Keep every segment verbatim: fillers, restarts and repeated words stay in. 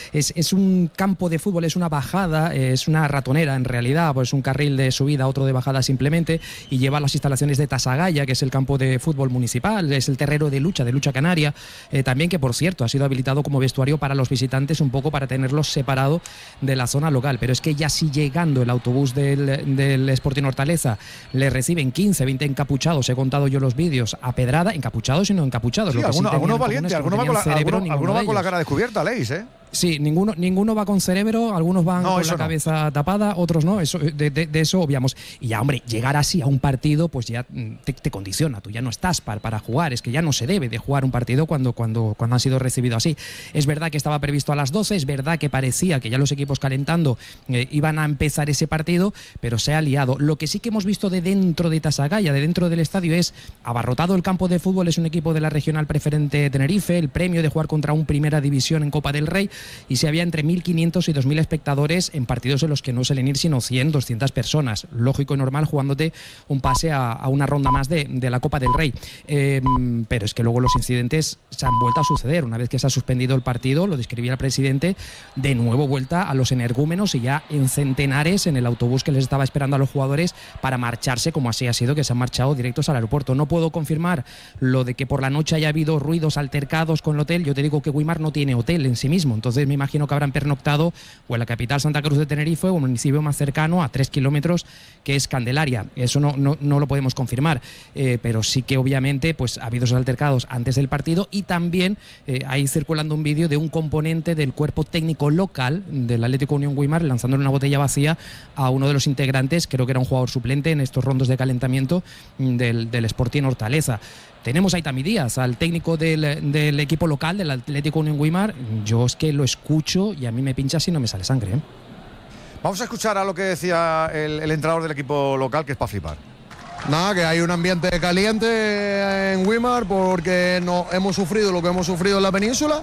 es, es un campo de fútbol, es una bajada, es una ratonera en realidad, pues un carril de subida, otro de bajada simplemente, y lleva las instalaciones de Tasagaya, que es el campo de fútbol municipal, es el terreno de lucha, de lucha canaria, eh, también, que por cierto ha sido habilitado como vestuario para los visitantes, un poco para tenerlos separado de la zona local. Pero es que ya si llegando el autobús del, del Sporting Hortaleza le reciben quince, veinte encapuchados, he contado yo los vídeos, a pedrada, encapuchados y no encapuchados. Sí, lo que algunos sí alguno valientes, algunos va con la, cerebro, alguno, alguno va con la cara descubierta, Leis, ¿eh? Sí, ninguno, ninguno va con cerebro, algunos van no, con la no. cabeza tapada, otros no, eso, de, de, de eso obviamos. Y ya, hombre, llegar así a un partido, pues ya te, te condiciona, tú ya no estás para, para jugar, es que ya no se debe de jugar un partido cuando, cuando, cuando han sido recibido así. Es verdad que estaba previsto a las doce, es verdad que parecía que ya los equipos calentando eh, iban a empezar ese partido, pero se ha liado. Lo que sí que hemos visto de dentro de Tasagaya, de dentro del estadio, es abarrotado el campo de fútbol, es un equipo de la Regional Preferente Tenerife, el premio de jugar contra un Primera División en Copa del Rey, y se había entre mil quinientos y dos mil espectadores en partidos en los que no suelen ir sino cien, doscientas personas. Lógico y normal jugándote un pase a, a una ronda más de, de la Copa del Rey. Eh, pero es que luego los incidentes se han vuelto a suceder. Una vez que se ha suspendido el partido, lo describía el presidente, de nuevo vuelta a los energúmenos y ya en centenares en el autobús que les estaba esperando a los jugadores para marcharse, como así ha sido, que se han marchado directos al aeropuerto. No puedo confirmar lo de que por la noche haya habido ruidos altercados con el hotel. Yo te digo que Güímar no tiene hotel en sí mismo, entonces me imagino que habrán pernoctado o en la capital Santa Cruz de Tenerife o un municipio más cercano a tres kilómetros, que es Candelaria. Eso no, no, no lo podemos confirmar, eh, pero sí que obviamente pues ha habido esos altercados antes del partido, y también eh, hay circulando un vídeo de un componente del cuerpo técnico local del Atlético Unión Güímar lanzándole una botella vacía a uno de los integrantes, creo que era un jugador suplente en estos rondos de calentamiento del, del Sporting Hortaleza. Tenemos a Itami Díaz, al técnico del, del equipo local del Atlético Unión Güímar. Yo es que lo escucho y a mí me pincha si no me sale sangre, ¿eh? Vamos a escuchar a lo que decía el, el entrenador del equipo local, que es para flipar. Nada, que hay un ambiente caliente en Güímar porque no, hemos sufrido lo que hemos sufrido en la península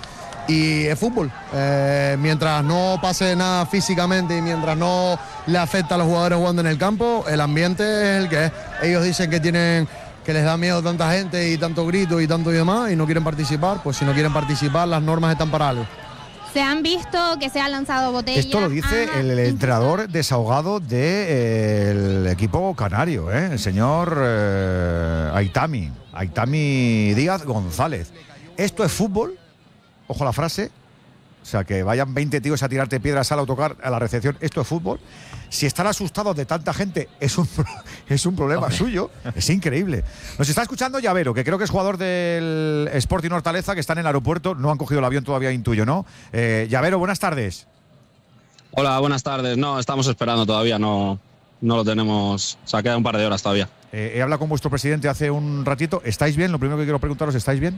y es fútbol. Eh, mientras no pase nada físicamente y mientras no le afecta a los jugadores jugando en el campo, el ambiente es el que es. Ellos dicen que tienen... que les da miedo tanta gente y tanto grito y tanto y demás y no quieren participar, pues si no quieren participar las normas están para algo. Se han visto que se han lanzado botellas. Esto lo dice ah, el, el entrenador desahogado del equipo canario, ¿eh? El señor eh, Aitami, Aitami Díaz González. Esto es fútbol, ojo la frase, o sea, que vayan veinte tíos a tirarte piedras al autocar a la recepción, esto es fútbol. Si están asustados de tanta gente, es un, es un problema Hombre. suyo. Es increíble. Nos está escuchando Llavero, que creo que es jugador del Sporting Hortaleza, que está en el aeropuerto. No han cogido el avión todavía, intuyo, ¿no? Eh, Llavero, buenas tardes. Hola, buenas tardes. No, estamos esperando todavía, no, no lo tenemos. O sea, queda un par de horas todavía. Eh, he hablado con vuestro presidente hace un ratito. ¿Estáis bien? Lo primero que quiero preguntaros, ¿estáis bien?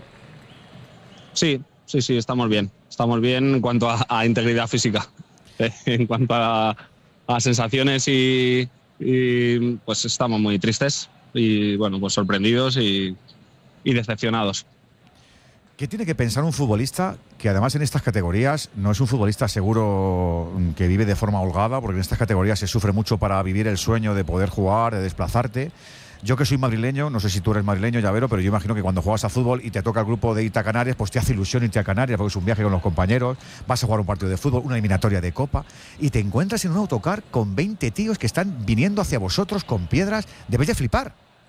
Sí, sí, sí, estamos bien. Estamos bien en cuanto a, a integridad física. En cuanto a... a sensaciones y, y pues estamos muy tristes y bueno, pues sorprendidos y, y decepcionados. ¿Qué tiene que pensar un futbolista que además en estas categorías no es un futbolista seguro que vive de forma holgada, porque en estas categorías se sufre mucho para vivir el sueño de poder jugar, de desplazarte? Yo que soy madrileño, no sé si tú eres madrileño, Llavero, pero yo imagino que cuando juegas a fútbol y te toca el grupo de irte a Canarias, pues te hace ilusión irte a Canarias porque es un viaje con los compañeros, vas a jugar un partido de fútbol, una eliminatoria de Copa, y te encuentras en un autocar con veinte tíos que están viniendo hacia vosotros con piedras. Debéis de flipar.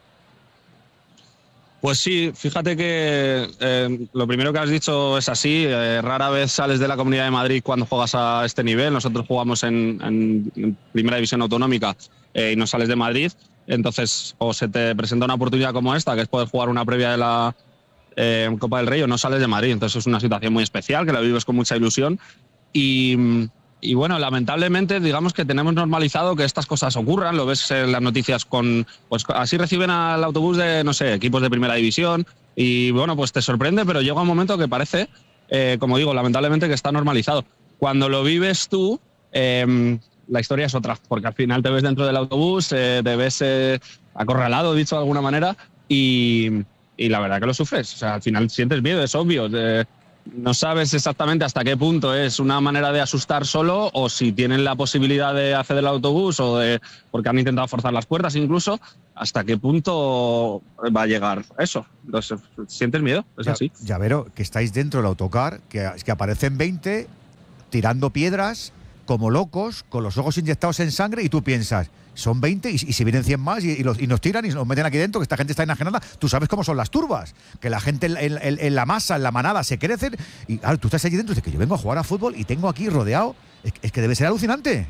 Pues sí, fíjate que eh, lo primero que has dicho es así. Eh, rara vez sales de la Comunidad de Madrid cuando juegas a este nivel. Nosotros jugamos en, en, en Primera División Autonómica eh, y no sales de Madrid. Entonces, o se te presenta una oportunidad como esta, que es poder jugar una previa de la eh, Copa del Rey, o no sales de Madrid. Entonces es una situación muy especial, que la vives con mucha ilusión. Y, y bueno, lamentablemente, digamos que tenemos normalizado que estas cosas ocurran. Lo ves en las noticias con... Pues así reciben al autobús de, no sé, equipos de Primera División. Y bueno, pues te sorprende, pero llega un momento que parece, eh, como digo, lamentablemente que está normalizado. Cuando lo vives tú... Eh, la historia es otra, porque al final te ves dentro del autobús, eh, te ves eh, acorralado, dicho de alguna manera, y, y la verdad que lo sufres. O sea, al final sientes miedo, es obvio. Eh, no sabes exactamente hasta qué punto es una manera de asustar solo, o si tienen la posibilidad de acceder al autobús, o de porque han intentado forzar las puertas incluso, hasta qué punto va a llegar eso. Entonces, sientes miedo, es ya, así. Llavero, que estáis dentro del autocar, que, que aparecen veinte... tirando piedras como locos, con los ojos inyectados en sangre, y tú piensas, son veinte y, y si vienen cien más y, y, los, y nos tiran y nos meten aquí dentro, que esta gente está enajenada. Tú sabes cómo son las turbas, que la gente en, en, en la masa, en la manada, se crecen y claro, tú estás allí dentro y dices que yo vengo a jugar a fútbol y tengo aquí rodeado. Es, es que debe ser alucinante.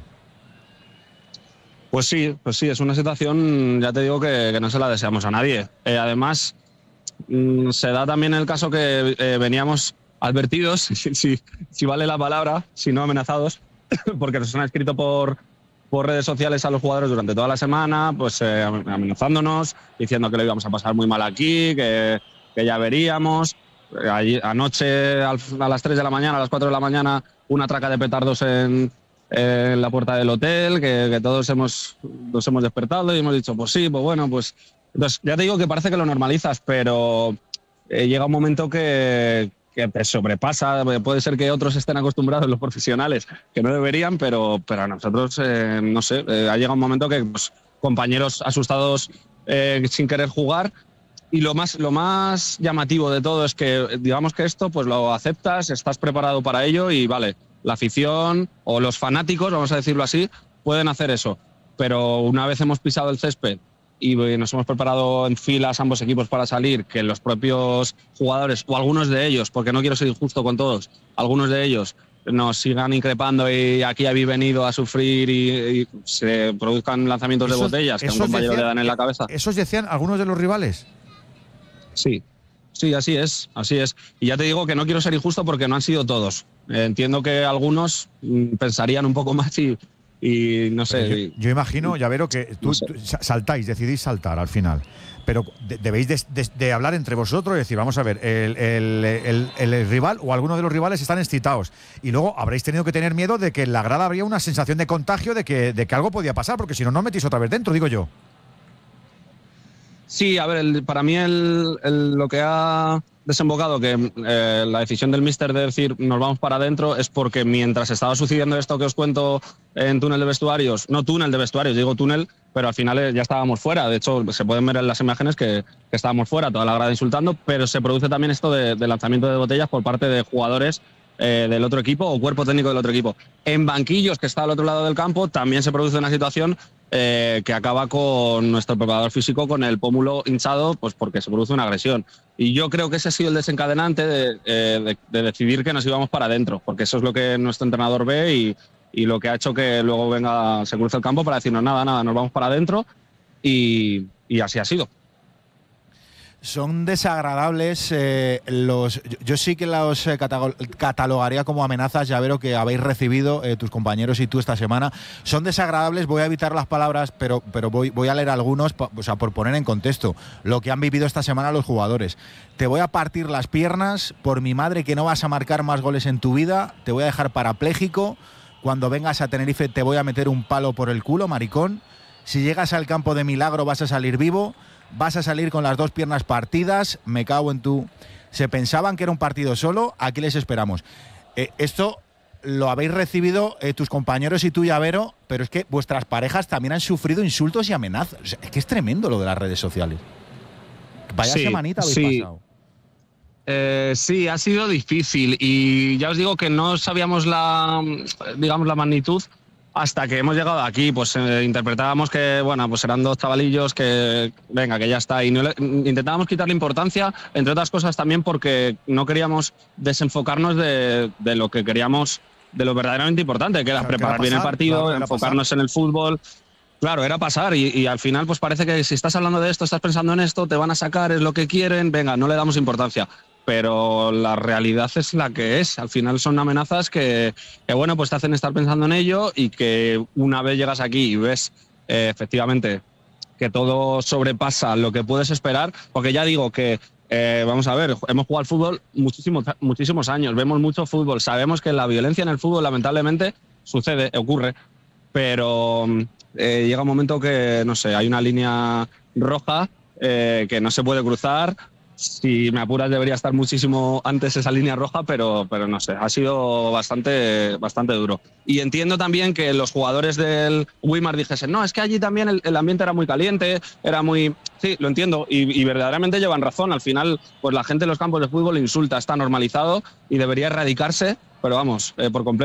Pues sí, pues sí, es una situación, ya te digo, que, que no se la deseamos a nadie. Eh, además, mmm, se da también el caso que eh, veníamos advertidos, si, si, si vale la palabra, si no amenazados, porque nos han escrito por, por redes sociales a los jugadores durante toda la semana, pues eh, amenazándonos, diciendo que lo íbamos a pasar muy mal aquí, que, que ya veríamos. Eh, allí, anoche al, a las tres de la mañana, a las cuatro de la mañana, una traca de petardos en, eh, en la puerta del hotel, que, que todos hemos, nos hemos despertado y hemos dicho, pues sí, pues bueno, pues... Entonces, ya te digo que parece que lo normalizas, pero eh, llega un momento que... que te sobrepasa. Puede ser que otros estén acostumbrados, los profesionales, que no deberían, pero, pero a nosotros, eh, no sé, eh, ha llegado un momento que pues, compañeros asustados eh, sin querer jugar, y lo más, lo más llamativo de todo es que, digamos que esto pues lo aceptas, estás preparado para ello y vale, la afición o los fanáticos, vamos a decirlo así, pueden hacer eso, pero una vez hemos pisado el césped y nos hemos preparado en filas ambos equipos para salir, que los propios jugadores, o algunos de ellos, porque no quiero ser injusto con todos, algunos de ellos nos sigan increpando y aquí habéis venido a sufrir y, y se produzcan lanzamientos esos, de botellas que a un compañero decían, le dan en la cabeza. ¿Esos decían algunos de los rivales? Sí, sí, así es, así es. Y ya te digo que no quiero ser injusto porque no han sido todos. Eh, entiendo que algunos mm, pensarían un poco más y... Y no sé. Yo, yo imagino, Llavero, que tú, no sé. tú saltáis, decidís saltar al final. Pero de, debéis de, de, de hablar entre vosotros y decir, vamos a ver, el, el, el, el, el rival o alguno de los rivales están excitados. Y luego habréis tenido que tener miedo de que en la grada habría una sensación de contagio, de que, de que algo podía pasar, porque si no, no metís otra vez dentro, digo yo. Sí, a ver, el, para mí el, el, lo que ha desembocado, que eh, la decisión del míster de decir nos vamos para adentro, es porque mientras estaba sucediendo esto que os cuento en túnel de vestuarios, no túnel de vestuarios, digo túnel, pero al final ya estábamos fuera. De hecho, se pueden ver en las imágenes que, que estábamos fuera, toda la grada insultando, pero se produce también esto de, de lanzamiento de botellas por parte de jugadores eh, del otro equipo o cuerpo técnico del otro equipo. En banquillos, que está al otro lado del campo, también se produce una situación Eh, que acaba con nuestro preparador físico con el pómulo hinchado, pues porque se produce una agresión. Y yo creo que ese ha sido el desencadenante de, eh, de, de decidir que nos íbamos para adentro, porque eso es lo que nuestro entrenador ve y, y lo que ha hecho que luego venga, se cruce el campo para decirnos nada, nada, nos vamos para adentro y, y así ha sido. Son desagradables eh, los. Yo, yo sí que los eh, catalogaría como amenazas, Llavero, que habéis recibido eh, tus compañeros y tú esta semana. Son desagradables, voy a evitar las palabras, pero, pero voy, voy a leer algunos, pa, o sea, por poner en contexto lo que han vivido esta semana los jugadores. Te voy a partir las piernas, por mi madre que no vas a marcar más goles en tu vida, te voy a dejar parapléjico, cuando vengas a Tenerife te voy a meter un palo por el culo, maricón. Si llegas al campo de milagro vas a salir vivo. Vas a salir con las dos piernas partidas, me cago en tu... Se pensaban que era un partido solo, aquí les esperamos. Eh, esto lo habéis recibido eh, tus compañeros y tú, Llavero, pero es que vuestras parejas también han sufrido insultos y amenazas. O sea, es que es tremendo lo de las redes sociales. Vaya sí, semanita habéis sí. pasado. Eh, sí, ha sido difícil y ya os digo que no sabíamos la, digamos, la magnitud hasta que hemos llegado aquí. Pues eh, interpretábamos que, bueno, pues eran dos chavalillos que, venga, que ya está. Y no le, intentábamos quitarle importancia, entre otras cosas también porque no queríamos desenfocarnos de, de lo que queríamos, de lo verdaderamente importante, que era claro, preparar bien el partido, claro, enfocarnos en el fútbol. Claro, era pasar y, y al final pues parece que si estás hablando de esto, estás pensando en esto, te van a sacar, es lo que quieren, venga, no le damos importancia. Pero la realidad es la que es. Al final son amenazas que, que bueno, pues te hacen estar pensando en ello y que una vez llegas aquí y ves eh, efectivamente que todo sobrepasa lo que puedes esperar, porque ya digo que, eh, vamos a ver, hemos jugado al fútbol muchísimos, muchísimos años, vemos mucho fútbol, sabemos que la violencia en el fútbol lamentablemente sucede, ocurre, pero eh, llega un momento que, no sé, hay una línea roja eh, que no se puede cruzar. Si me apuras debería estar muchísimo antes esa línea roja, pero, pero no sé, ha sido bastante, bastante duro. Y entiendo también que los jugadores del Weimar dijesen, no, es que allí también el, el ambiente era muy caliente, era muy... Sí, lo entiendo y, y verdaderamente llevan razón. Al final, pues la gente en los campos de fútbol insulta, está normalizado y debería erradicarse, pero vamos, eh, por completo.